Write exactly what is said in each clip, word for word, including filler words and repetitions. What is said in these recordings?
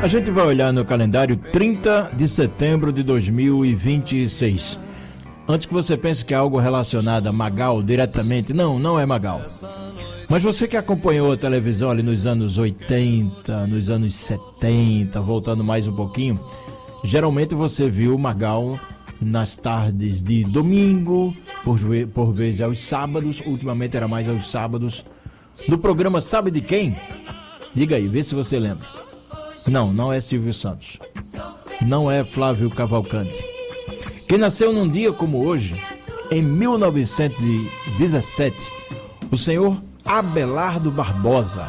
A gente vai olhar no calendário trinta de setembro de dois mil e vinte e seis. Antes que você pense que é algo relacionado a Magal diretamente, não, não é Magal. Mas você que acompanhou a televisão ali nos anos oitenta, nos anos setenta, voltando mais um pouquinho, geralmente você viu Magal nas tardes de domingo, por, por vezes aos sábados, ultimamente era mais aos sábados, no programa Sabe de Quem? Diga aí, vê se você lembra. Não, não é Silvio Santos. Não é Flávio Cavalcante. Quem nasceu num dia como hoje, em mil novecentos e dezessete, o senhor Abelardo Barbosa.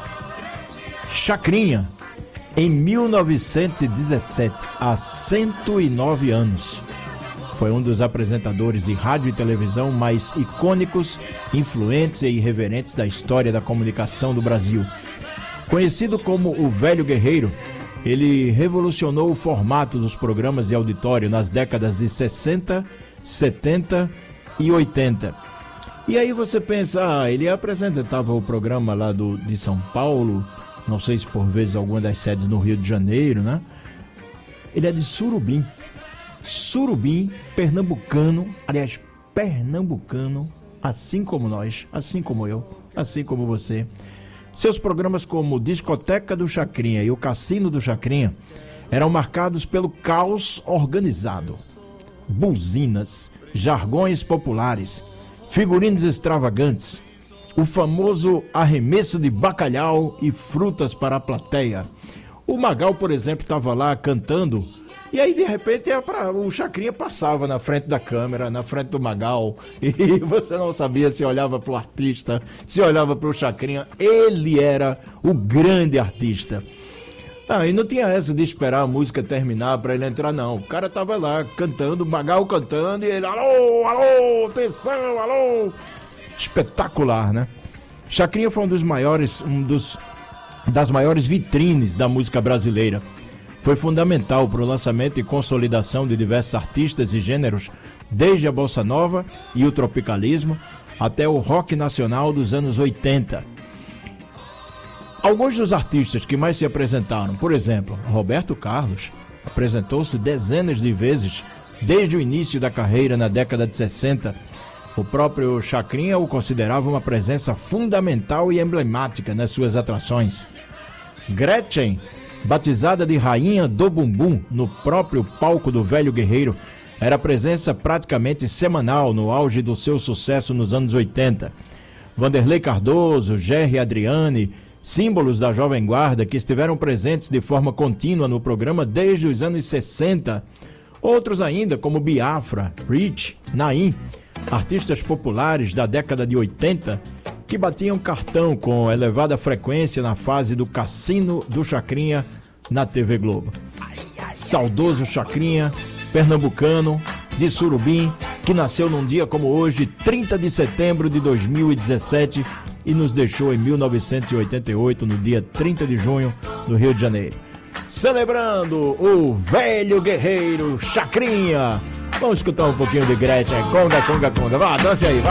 Chacrinha, em mil novecentos e dezessete, há cento e nove anos. Foi um dos apresentadores de rádio e televisão mais icônicos, influentes e irreverentes da história da comunicação do Brasil. Conhecido como o Velho Guerreiro, ele revolucionou o formato dos programas de auditório nas décadas de sessenta, setenta e oitenta. E aí você pensa, ah, ele apresentava o programa lá do, de São Paulo, não sei se por vezes alguma das sedes no Rio de Janeiro, né? Ele é de Surubim. Surubim, pernambucano, aliás, pernambucano, assim como nós, assim como eu, assim como você. Seus programas como Discoteca do Chacrinha e o Cassino do Chacrinha eram marcados pelo caos organizado. Buzinas, jargões populares, figurinos extravagantes, o famoso arremesso de bacalhau e frutas para a plateia. O Magal, por exemplo, estava lá cantando e aí de repente o Chacrinha passava na frente da câmera, na frente do Magal, e você não sabia se olhava para o artista, se olhava para o Chacrinha. Ele era o grande artista. Ah, e não tinha essa de esperar a música terminar para ele entrar, não. O cara tava lá cantando, o Magal cantando, e ele, alô, alô, atenção, alô. Espetacular, né? Chacrinha foi um dos maiores, um dos, das maiores vitrines da música brasileira. Foi fundamental para o lançamento e consolidação de diversos artistas e gêneros, desde a bossa nova e o tropicalismo até o rock nacional dos anos oitenta. Alguns dos artistas que mais se apresentaram, por exemplo, Roberto Carlos, apresentou-se dezenas de vezes desde o início da carreira na década de sessenta. O próprio Chacrinha o considerava uma presença fundamental e emblemática nas suas atrações. Gretchen, batizada de Rainha do Bumbum no próprio palco do Velho Guerreiro, era presença praticamente semanal no auge do seu sucesso nos anos oitenta. Vanderlei Cardoso, Gerry Adriane, símbolos da Jovem Guarda que estiveram presentes de forma contínua no programa desde os anos sessenta. Outros ainda, como Biafra, Rich, Naim, artistas populares da década de oitenta, que batiam cartão com elevada frequência na fase do Cassino do Chacrinha na T V Globo. Saudoso Chacrinha, pernambucano, de Surubim, que nasceu num dia como hoje, trinta de setembro de dois mil e dezessete, e nos deixou em mil novecentos e oitenta e oito, no dia trinta de junho, no Rio de Janeiro. Celebrando o Velho Guerreiro Chacrinha. Vamos escutar um pouquinho de Gretchen. Conga, conga, conga. Vá, dance aí, vai.